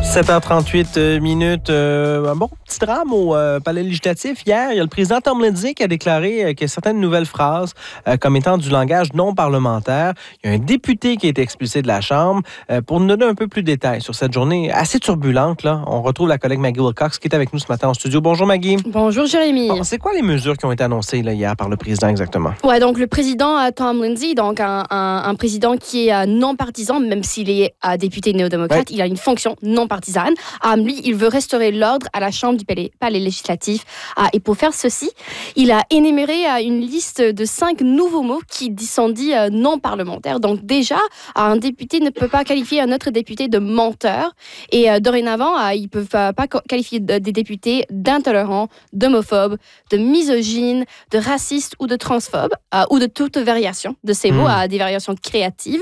7h38 minutes. Un bon petit drame au palais législatif. Hier, il y a le président Tom Lindsay qui a déclaré que certaines nouvelles phrases comme étant du langage non parlementaire. Il y a un député qui a été expulsé de la Chambre. Pour nous donner un peu plus de détails sur cette journée assez turbulente, là, on retrouve la collègue Maggie Wilcox qui est avec nous ce matin en studio. Bonjour Maggie. Bonjour Jérémy. Bon, c'est quoi les mesures qui ont été annoncées là, hier par le président exactement? Ouais, donc le président Tom Lindsay, donc un président qui est non partisan, même s'il est député néo-démocrate, il a une fonction non partisane. Lui, il veut restaurer l'ordre à la Chambre du palais législatif. Et pour faire ceci, il a énuméré une liste de 5 nouveaux mots qui sont dits non parlementaires. Donc déjà, un député ne peut pas qualifier un autre député de menteur. Et dorénavant, ils ne peuvent pas qualifier des députés d'intolérants, d'homophobes, de misogynes, de racistes ou de transphobes, ou de toute variation de ces mots, des variations créatives.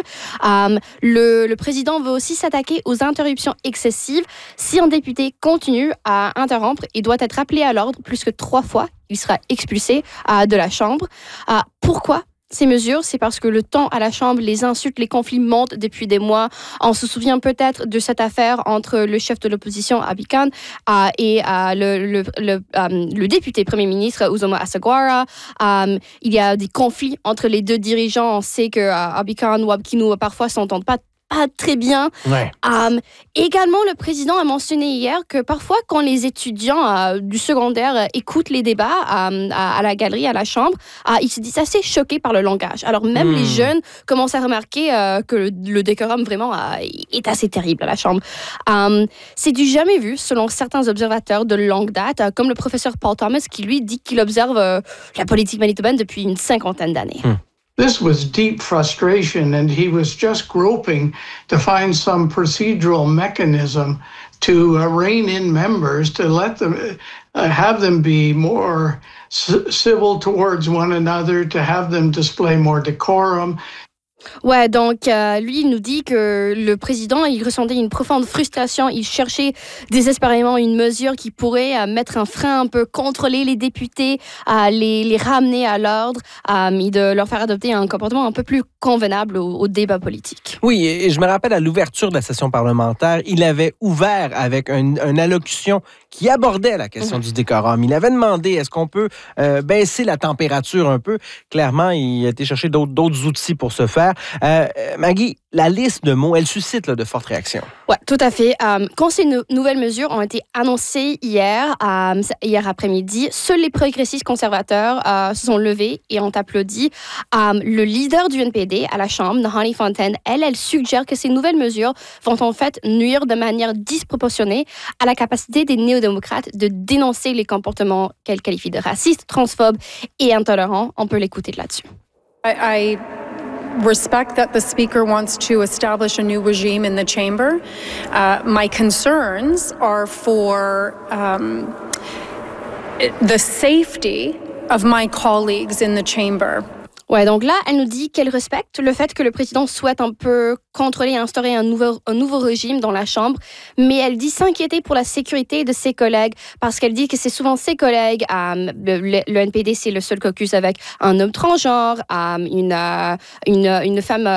Le président veut aussi s'attaquer aux interruptions excessives. Si un député continue à interrompre, il doit être appelé à l'ordre plus que 3 fois. Il sera expulsé de la Chambre. Pourquoi ces mesures? C'est parce que le temps à la Chambre, les insultes, les conflits montent depuis des mois. On se souvient peut-être de cette affaire entre le chef de l'opposition, Abi Khan, et le député premier ministre, Uzoma Asagwara. Il y a des conflits entre les deux dirigeants. On sait que Abi Khan ou Abkinu parfois s'entendent pas très bien. Ouais. Également, le président a mentionné hier que parfois, quand les étudiants du secondaire écoutent les débats à la galerie, à la Chambre, ils se disent assez choqués par le langage. Alors même les jeunes commencent à remarquer que le décorum vraiment est assez terrible à la Chambre. C'est du jamais vu, selon certains observateurs de longue date, comme le professeur Paul Thomas, qui lui dit qu'il observe la politique manitobaine depuis une 50aine d'années. This was deep frustration, and he was just groping to find some procedural mechanism to rein in members, to let them have them be more civil towards one another, to have them display more decorum. Ouais, donc lui, il nous dit que le président, il ressentait une profonde frustration. Il cherchait désespérément une mesure qui pourrait mettre un frein un peu, contrôler les députés, les ramener à l'ordre et de leur faire adopter un comportement un peu plus convenable au débat politique. Oui, et je me rappelle à l'ouverture de la session parlementaire, il avait ouvert avec une allocution qui abordait la question du décorum. Il avait demandé, est-ce qu'on peut baisser la température un peu? Clairement, il a été chercher d'autres outils pour ce faire. Maggie, la liste de mots, elle suscite de fortes réactions. Oui, tout à fait. Quand ces nouvelles mesures ont été annoncées hier après-midi, seuls les progressistes conservateurs se sont levés et ont applaudi. Le leader du NPD à la Chambre, Nahanni Fontaine, elle suggère que ces nouvelles mesures vont en fait nuire de manière disproportionnée à la capacité des néo-démocrates de dénoncer les comportements qu'elle qualifie de racistes, transphobes et intolérants. On peut l'écouter là-dessus. I respect that the Speaker wants to establish a new regime in the chamber. My concerns are for the safety of my colleagues in the chamber. Ouais, donc là, elle nous dit qu'elle respecte le fait que le président souhaite un peu contrôler et instaurer un nouveau régime dans la Chambre, mais elle dit s'inquiéter pour la sécurité de ses collègues, parce qu'elle dit que c'est souvent ses collègues, le NPD, c'est le seul caucus avec un homme transgenre, une femme